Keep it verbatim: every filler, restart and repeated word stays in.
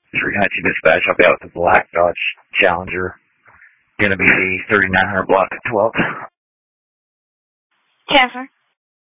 three ninety-two dispatch. I'll be out with the black Dodge Challenger. Going to be the thirty-nine hundred block at twelve. Chancellor.